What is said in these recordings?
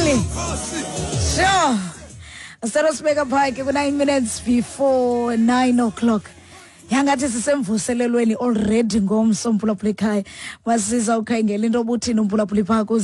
Really? Sure. Sarosbeka Pike, 9 minutes before 9 o'clock. Yangathi sisemvuselelweni already ngomsompulaphula ekhaya. Masiza ukhangela into obuthini umpulaphula pha ku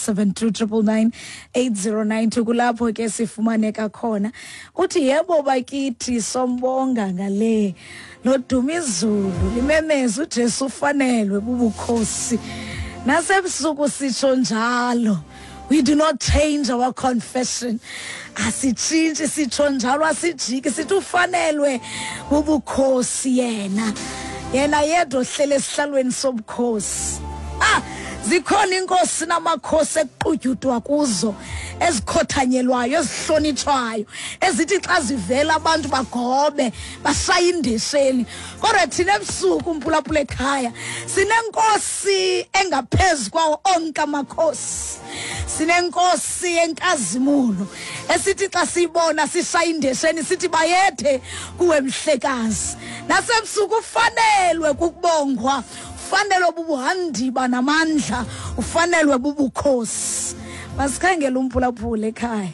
0729998092 kulapho ke sifumaneka khona. Uthi yebo bakithi sombonga ngale. Loduma izulu limemeza uJesu ufanelwe bubukhosi. Nasebusuku sitsho njalo. We do not change our confession. Asichinje sitsho njalo asijiki sithi ufanelwe ubukhosi yena. Yena yedwa ohlele esihlalweni sobukhosi. Zikhona inkosi namakhosi ekuqudyudwa kuzo ezikhothanyelwayo ezihlonitshwayo ezithi xa zivela abantu bagobe bashaya indisheni. Kodwa thina ebusuku umphulaphula ekhaya sinenkosi engaphezulu kwawo onke amakhosi. Sinenkosi enkazimulo esithi xa sibona sishaya indisheni sithi bayethe kuwe mhlekazi. Nasebusuku ufanelwe kukubongwa. Ufanelwe bubuhandiba namandla, ufanelwe bubukhosi. Masikhangela umphulaphula ekhaya.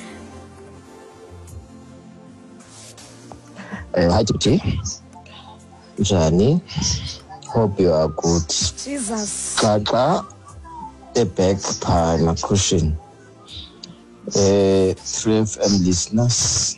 Hi Tuti. Njani? Hope you are good. Jesus. Xaxa back pha na cushion. 3FM listeners.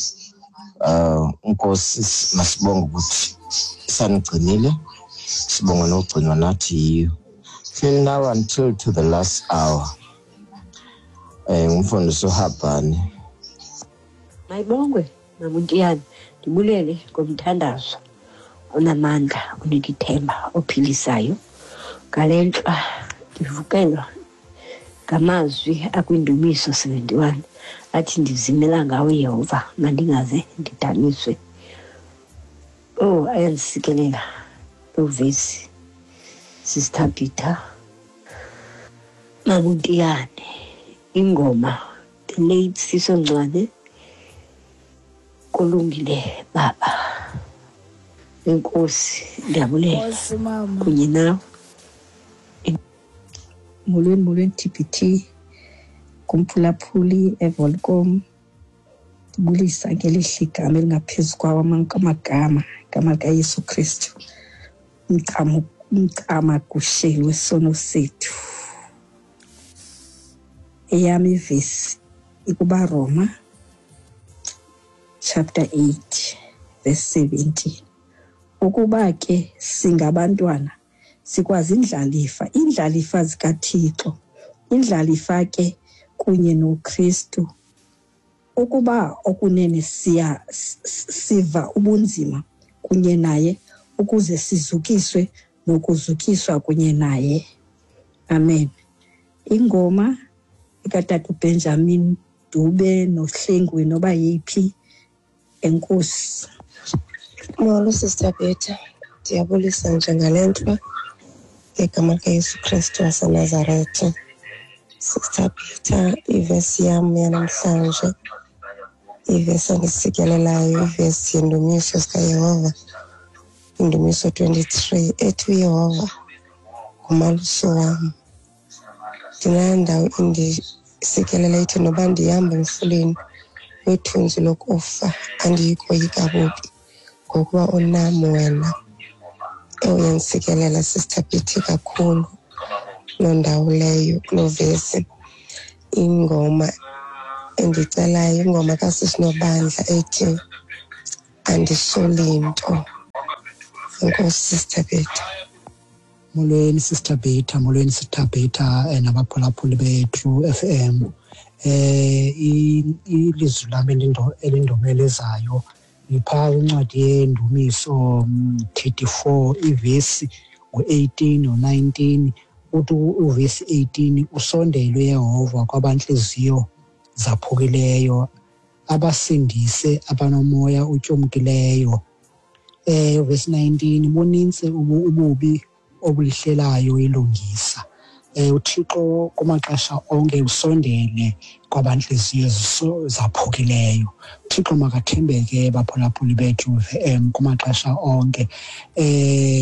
Unkosi masibonga ukuthi sanigcinile. Sibonga nogcinwa nathi yiyo. Till now until to the last hour. Umfundisi uHabhani. Mayibongwe namuntiyani ndibulele ngomthandazo onamandla onikithemba ophilisayo ngalentla ndivukelwa ngamazwi akwindumiso 71 athi ndizimela ngawe Yehova mandingaze ndidaniswe. Ayandisikelela uvesi Sister Peter Mamuntiyane ingoma the late Siso Ncwane kulungile baba enkosi ndiyabulela kunye nawe molweni TPT kumphulaphuli eVolcom ndibulisa ngelihle igama elingaphezulu kwawo amagama kaYesu Kristu umcama kusheli wesono sethu. Eyami ivesi ikuba Roma chapter 8 verse 17. Ukuba ke singabantwana sikwazi indlalifa zikaThixo, indlalifa ke kunye noKristu. Ukuba okunene siva ubunzima kunye naye ukuze sizukiswe nokuzukiswa kunye naye. Amen. Ingoma ikatata Benjamin Dube noHlengwe noba yiphi enkosi. Molo Sister Peter, ndiyabulisa njengalento egama likaYesu Kristu waseNazaretha. Sister Peter, ivesi yam yanamhlanje, ivesi engisikelelayo, ivesi yendumiso zikaYehova, indumiso 23 ethi uYehova ngumalusi wam. Ndinandawo indisikelela ithi noba ndihamba emfuleni wethunzi lokufa andiyikoyika bubi ngokuba unam wena. Uyandisikelela Sister Peter kakhulu loo ndawo leyo kuloo vesi. Ingoma endicelayo ingoma kaSisinobandla ethi andisoli nto. Enkosi Sister Peter. Molweni Sister Peter, molweni Sister Peter nabaphulaphuli be-True FM. Ilizwi lami elindomelezayo lipha incwadi yendumiso 34 ivesi ngo-18 no-19 uthi uvesi 18 usondelwe Yehova kwabanhliziyo zaphukileyo abasindise abanomoya utyumkileyo. Verse 19 bunintsi ububi obulihlelayo ilungisa. uThixo kumaxesha onke usondele kwabanhliziyo zaphukileyo. uThixo makathembeke baphulaphuli bethu kumaxesha onke.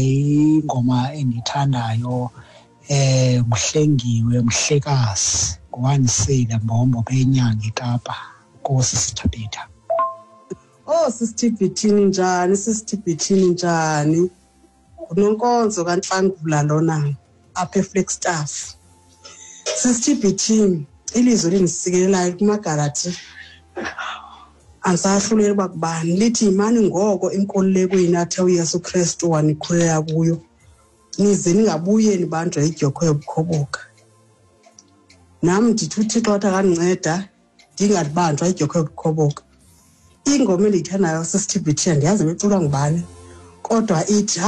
Ingoma endithandayo Mhlengiwe Mhlekazi Wanisile Mbombo benyanga eKapa Nkosi Sithabetha. Oh sisithibhithini njani sisithibhithini njani unonkonzo kaNhlangula lona apha eFlagstaff sisithibhithini ilizwe linisikelayo kumaGalathi ansahluleli bakubani lithi imani ngoko inkolulekweni athe uYesu Kristu wanikhulela kuyo nize ningabuye nibanjwe idyoko yobukhoboka nami ndithi uThixo wathi akandinceda ndingalibanjwa idyoko yobukhoboka. Ingoma endiyithandayo sisithibhithini ndiyazi becula ngubani kodwa ithi